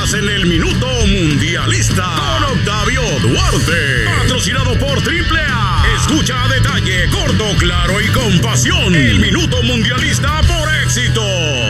Estás en el Minuto Mundialista con Octavio Duarte. Patrocinado por AAA. Escucha a detalle, corto, claro y con pasión. El Minuto Mundialista por éxito.